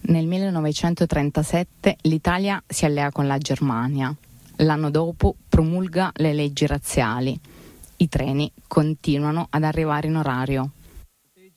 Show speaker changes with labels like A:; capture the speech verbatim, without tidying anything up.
A: Nel millenovecentotrentasette l'Italia si allea con la Germania. L'anno dopo promulga le leggi razziali. I treni continuano ad arrivare in orario.